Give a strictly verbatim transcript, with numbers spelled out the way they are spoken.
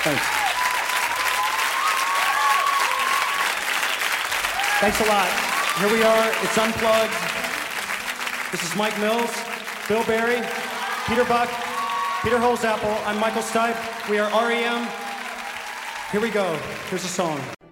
Thanks. Thanks a lot. Here we are. It's Unplugged. This is Mike Mills, Bill Berry, Peter Buck, Peter Holzapfel. I'm Michael Stipe. We are R E M. Here we go. Here's a song.